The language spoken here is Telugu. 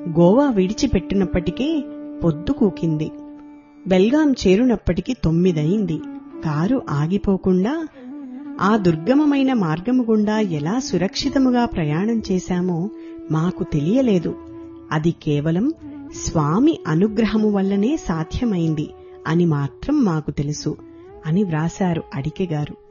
గోవా విడిచిపెట్టినప్పటికే పొద్దు కూకింది. బెల్గాం చేరునప్పటికి 9 అయింది. కారు ఆగిపోకుండా ఆ దుర్గమమైన మార్గము గుండా ఎలా సురక్షితముగా ప్రయాణం చేశామో మాకు తెలియలేదు. అది కేవలం స్వామి అనుగ్రహము వల్లనే సాధ్యమైంది అని మాత్రం మాకు తెలుసు అని వ్రాశారు అడికె గారు.